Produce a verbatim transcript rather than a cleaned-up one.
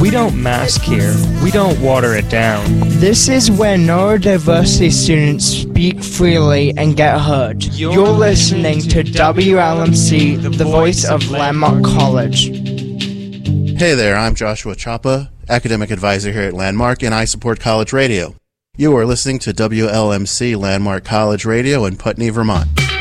We don't mask here. We don't water it down. This is where neurodiversity students speak freely and get heard. You're, You're listening to W L M C, the voice of Landmark College. Hey there, I'm Joshua Chapa, academic advisor here at Landmark, and I support college radio. You are listening to W L M C Landmark College Radio in Putney, Vermont.